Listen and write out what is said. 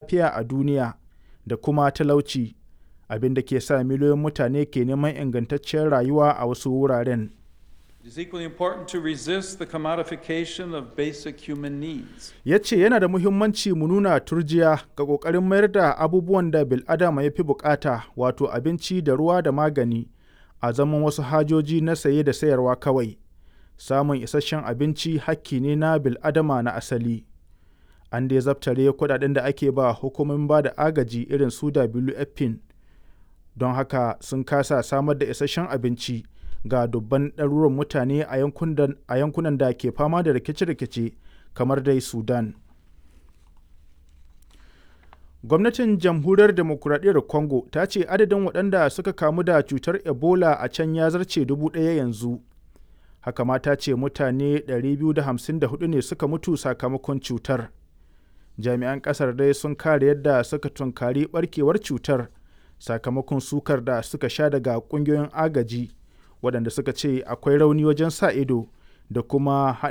lafiya a duniya da kuma talauci, abin da ke sa miliyoyin mutane ke neman ingantacciyar rayuwa a wasu wuraren. It is equally important to resist the commodification of basic human needs. Ya ce yana da muhimmanci mu nuna turjiya ga ƙoƙarin mayar da abubuwan da bil'adama ya fi buƙata, wato abinci da ruwa da magani, a zaman wasu hajoji na saye da sayarwa kawai. Samun isasshen abinci hakki ne na bil'adama na asali. An dai zabtare kuɗaɗen da ake ba hukumomin ba da agaji irin su WFP, don haka sun kasa samar da isasshen abinci ga dubban ɗaruruwan mutane a yankunan da ke fama da rikice-rikice kamar dai Sudan. Gwamnatin Jamhuriyar Demokuraɗiyyar Congo ta ce adadin waɗanda suka kamu da cutar Ebola a can ya zarce 1,000 yanzu. Haka ma ta ce mutane 254 ne suka mutu sakamakon cutar. Jami'an ƙasar dai sun kare yadda suka tunkari ɓarkewar cutar sakamakon sukar da suka sha daga ƙungiyoyin agaji, waɗanda suka ce akwai rauni wajen sa ido da kuma